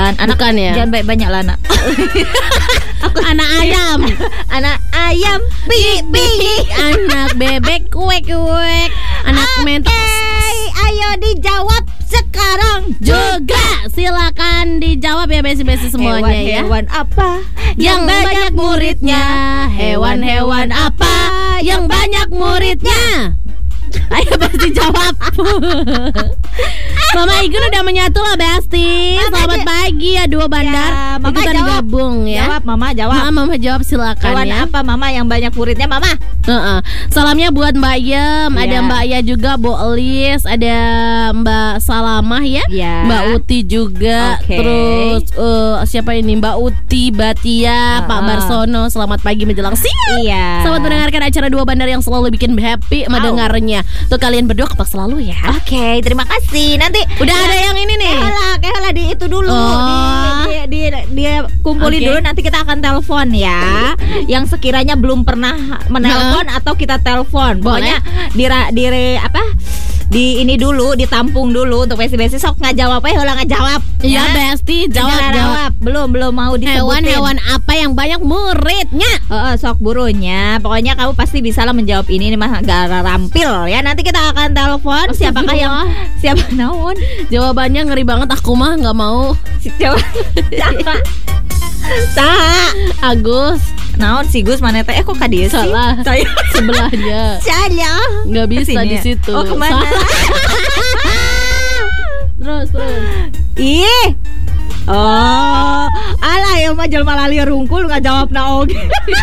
Bukan. Bukan ya? Jangan banyak lah, Nak. Anak ayam. Anak ayam pi. Anak bebek kuek. Anak mentok. Ayo dijawab sekarang Juga silakan dijawab ya besi-besi semuanya ya. Hewan apa Yang banyak muridnya? Hewan-hewan apa yang banyak muridnya? Ayo Besti jawab. Mama Igun udah menyatu lah Besti. Selamat pagi ya dua bandar. Mama Ikutan jawab. gabung ya. Jawab Mama, jawab. Mama jawab silakan Hewan ya. apa Mama yang banyak muridnya Mama? Salamnya buat Mbak Yem, Ya. ada Mbak Ya juga, Bu Elis, ada Mbak Salamah ya, Ya. Mbak Uti juga, Oke. terus siapa ini Mbak Uti, Batia, Pak Barsono. Selamat pagi menjelang siang. Iya. Selamat mendengarkan acara Dua Bandar yang selalu bikin happy mendengarnya. Tuh kalian berdua kompak selalu ya. Oke, terima kasih. Nanti Udah ada yang ini nih. Kehala di itu dulu. Oh. Dia kumpulin Oke. dulu, nanti kita akan telepon ya. Yang sekiranya belum pernah menelpon atau kita telepon. Pokoknya di ini dulu, ditampung dulu untuk besi-besi sok ngajawab heula ngajawab. Iya Besti, jawab. Belum mau disebutin. Hewan-hewan apa yang banyak muridnya? Sok burunya. Pokoknya kamu pasti bisa lah menjawab ini mah gara rampil ya. Nanti kita akan telepon siapakah yang siapa naon. Jawabannya ngeri banget, aku mah nggak mau. Siapa? Agus. Naon si Gus mana teh kok ka dieu sih? Salah. Saya Sebelahnya. salah. Nggak bisa Kesini di ya? situ. Oh, kemana? Terus. Ih. Oh, alah ya mah jelema lalieur hungkul nggak jawab oge.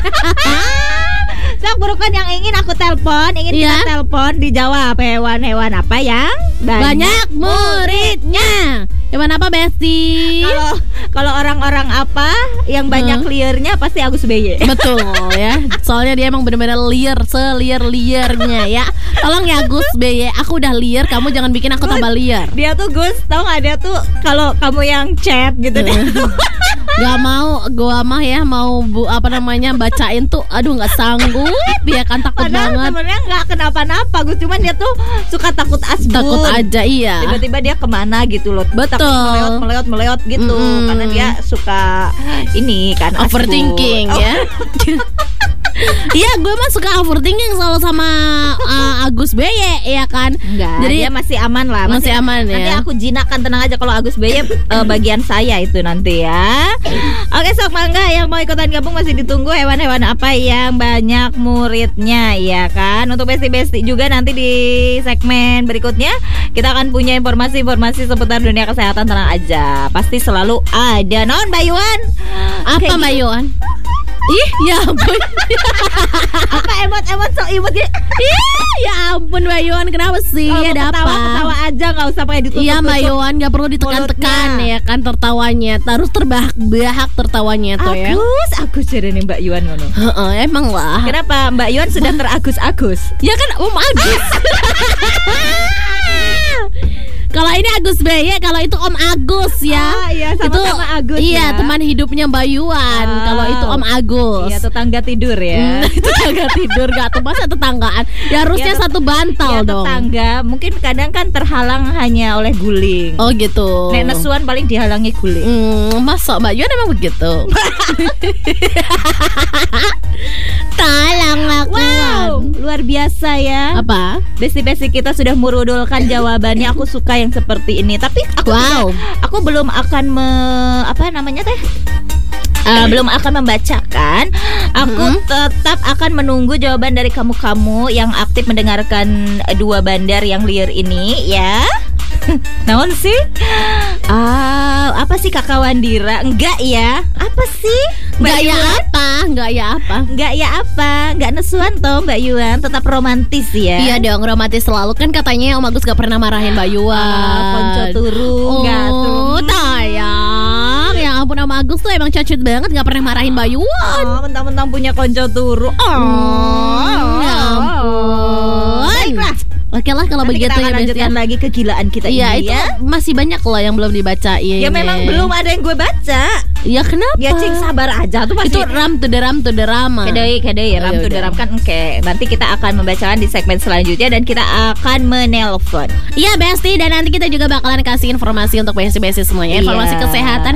Sok burukan yang ingin aku telepon, Iya. kita telepon dijawab hewan-hewan apa yang Banyak muridnya. Hewan apa Besti? Kalau orang-orang apa yang banyak liarnya pasti Agus BY. Betul ya. Soalnya dia emang bener-bener seliar-liarnya ya. Tolong ya Gus BY, aku udah liar, kamu jangan bikin aku tambah liar. Dia tuh Gus, tau gak dia tuh kalau kamu yang chat gitu deh. Gak mau, gua mah ya mau bacain tuh, aduh nggak sanggup ya kan, takut Padahal banget. sebenarnya nggak kenapa-napa Gus, cuman dia tuh suka takut asbun. Takut aja iya. Tiba-tiba dia kemana gitu loh. Betul. Takut meleot gitu. Karena dia suka ini kan asbun. Overthinking ya. Iya, gue mah suka overthinking selalu sama Agus BY ya kan. Enggak, Jadi dia masih aman lah. masih aman ya. Nanti aku jinakkan, tenang aja kalau Agus BY bagian saya itu nanti ya. Oke, sok mangga yang mau ikutan gabung masih ditunggu hewan-hewan apa yang banyak muridnya ya kan. Untuk besti-besti juga nanti di segmen berikutnya kita akan punya informasi-informasi seputar dunia kesehatan, tenang aja. Pasti selalu ada. Non Bayuan. Apa Mbak Yohan? Ih, ya ampun. Apa emot-emot sok imut gitu. Ih, ya ampun Mbak Yohan, kenapa sih? Kalau Ada apa? ketawa aja, nggak usah pakai ditutup. Iya Mbak Yohan, gak perlu ditekan-tekan mulutnya. ya kan tertawanya. Terus terbahak-bahak tertawanya tuh ya. Agus jadi nih Mbak Yuan ngono. Emang lah. Kenapa Mbak Yuan sudah teragus-agus? Ya kan Om Agus. Kalau ini Agus BY, kalau itu Om Agus ya. Iya, sama-sama Agus Iya, ya. teman hidupnya Mbak Yuan. Kalau itu Om Agus. Iya, tetangga tidur ya. Itu tetangga tidur, gak tuh masa tetanggaan. Ya harusnya Ya, satu bantal Iya, dong. tetangga mungkin kadang kan terhalang hanya oleh guling. Oh gitu. Nek nesuan paling dihalangi guling. Masa Mbak Yuan emang begitu? Tolong lakukan. Wow, luar biasa ya. Apa? Besti-besti kita sudah merudulkan jawabannya. Aku suka yang seperti ini. Tapi aku belum akan belum akan membacakan. Aku tetap akan menunggu jawaban dari kamu-kamu yang aktif mendengarkan Dua Bandar yang liar ini ya. Naon sih? Apa sih Kakak Wandira? Enggak ya? Apa sih? Enggak ya apa? Enggak ya apa? Enggak nesuan toh Mbak Yuan, tetap romantis ya. Iya dong, romantis selalu. Kan katanya Om Agus gak pernah marahin Mbak Yuan. Konco turu enggak tuh. Tayang. Ya ampun, Om Agus tuh emang cacut banget, gak pernah marahin Mbak Yuan. Mentang-mentang punya konco turu. Ya ampun. Baiklah. Oke lah kalau Nanti begitu kita akan ya Besti. lanjutkan lagi kegilaan kita Iya ini itu ya. masih banyak loh yang belum dibacain. Ya memang belum ada yang gue baca. Ya kenapa? Ya cing sabar aja tuh masih. Itu ram to the ram Kedai ram to the ram kan oke. Nanti kita akan membacakan di segmen selanjutnya dan kita akan menelpon. Iya Besti, dan nanti kita juga bakalan kasih informasi untuk besti-besti semuanya. Informasi Iya. kesehatan